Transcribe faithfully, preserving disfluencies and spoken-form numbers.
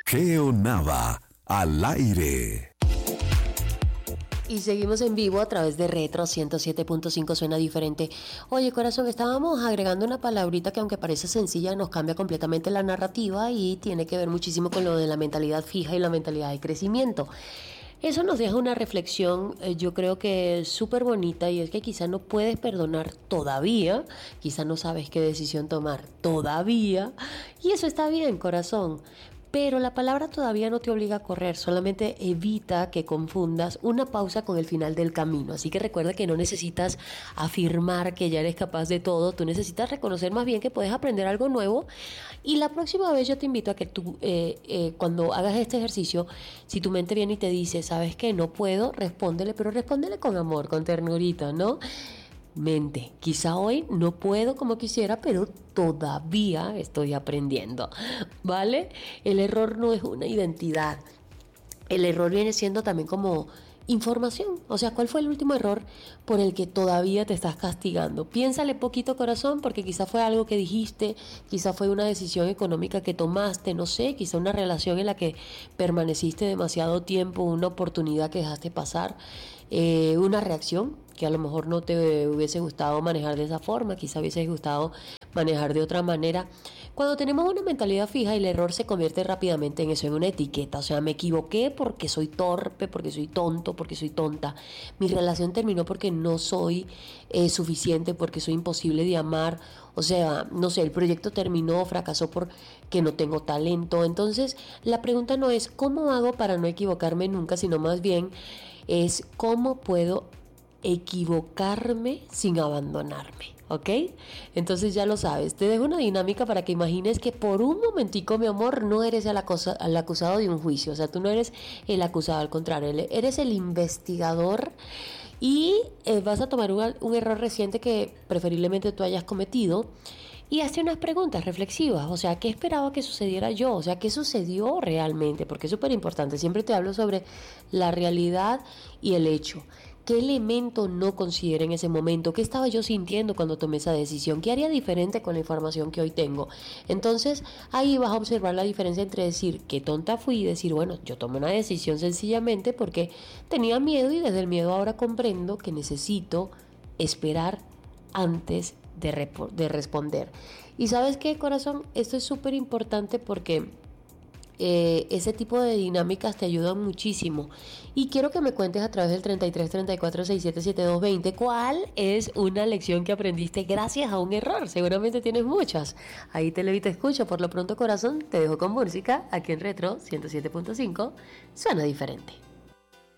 Geo Nava, al aire. Y seguimos en vivo a través de Retro ciento siete punto cinco, suena diferente. Oye, corazón, estábamos agregando una palabrita que, aunque parece sencilla, nos cambia completamente la narrativa y tiene que ver muchísimo con lo de la mentalidad fija y la mentalidad de crecimiento. Eso nos deja una reflexión, eh, yo creo que súper bonita, y es que quizá no puedes perdonar todavía, quizá no sabes qué decisión tomar todavía, y eso está bien, corazón. Pero la palabra todavía no te obliga a correr, solamente evita que confundas una pausa con el final del camino. Así que recuerda que no necesitas afirmar que ya eres capaz de todo, tú necesitas reconocer más bien que puedes aprender algo nuevo. Y la próxima vez yo te invito a que tú, eh, eh, cuando hagas este ejercicio, si tu mente viene y te dice, ¿sabes qué? No puedo, respóndele, pero respóndele con amor, con ternurita, ¿no? Mente, quizá hoy no puedo como quisiera, pero todavía estoy aprendiendo, ¿vale? El error no es una identidad. El error viene siendo también como información. O sea, ¿cuál fue el último error por el que todavía te estás castigando? Piénsale poquito, corazón, porque quizá fue algo que dijiste, quizá fue una decisión económica que tomaste, no sé, quizá una relación en la que permaneciste demasiado tiempo, una oportunidad que dejaste pasar, eh, una reacción que a lo mejor no te hubiese gustado manejar de esa forma, quizá hubiese gustado manejar de otra manera. Cuando tenemos una mentalidad fija, el error se convierte rápidamente en eso, en una etiqueta. O sea, me equivoqué porque soy torpe, porque soy tonto, porque soy tonta. Mi relación terminó porque no soy eh, suficiente, porque soy imposible de amar. O sea, no sé, el proyecto terminó, fracasó porque no tengo talento. Entonces, la pregunta no es ¿cómo hago para no equivocarme nunca?, sino más bien es ¿cómo puedo equivocarme sin abandonarme? ¿Ok? Entonces ya lo sabes, te dejo una dinámica para que imagines que por un momentico, mi amor, no eres el, acosa, el acusado de un juicio. O sea, tú no eres el acusado, al contrario, eres el investigador. Y eh, vas a tomar un, un error reciente que preferiblemente tú hayas cometido y hace unas preguntas reflexivas. O sea, ¿qué esperaba que sucediera yo? O sea, ¿qué sucedió realmente? Porque es súper importante. Siempre te hablo sobre la realidad y el hecho. ¿Qué elemento no consideré en ese momento? ¿Qué estaba yo sintiendo cuando tomé esa decisión? ¿Qué haría diferente con la información que hoy tengo? Entonces, ahí vas a observar la diferencia entre decir qué tonta fui y decir, bueno, yo tomé una decisión sencillamente porque tenía miedo, y desde el miedo ahora comprendo que necesito esperar antes de, rep- de responder. ¿Y sabes qué, corazón? Esto es súper importante porque Eh, ese tipo de dinámicas te ayudan muchísimo, y quiero que me cuentes a través del treinta y tres, treinta y cuatro, sesenta y siete, setenta y dos, veinte cuál es una lección que aprendiste gracias a un error. Seguramente tienes muchas. Ahí te leo y te escucho. Por lo pronto, corazón, te dejo con música aquí en Retro ciento siete punto cinco, suena diferente.